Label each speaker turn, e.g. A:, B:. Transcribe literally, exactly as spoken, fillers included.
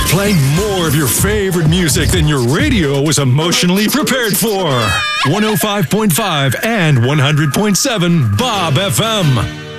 A: Playing more of your favorite music than your radio was emotionally prepared for. one oh five point five and one hundred point seven Bob F M.